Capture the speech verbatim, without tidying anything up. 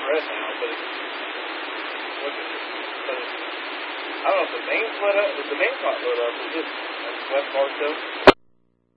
red now, but it's what is it? But it's, I don't know if the main lit up. If the main caught lit up, is this west bar still?